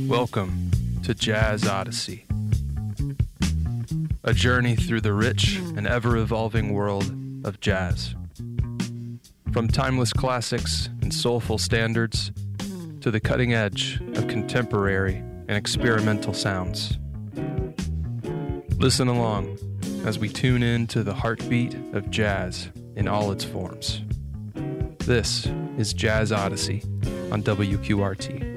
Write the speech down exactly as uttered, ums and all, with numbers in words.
Welcome to Jazz Odyssey, a journey through the rich and ever-evolving world of jazz. From timeless classics and soulful standards to the cutting edge of contemporary and experimental sounds. Listen along as we tune in to the heartbeat of jazz in all its forms. This is Jazz Odyssey on W Q R T.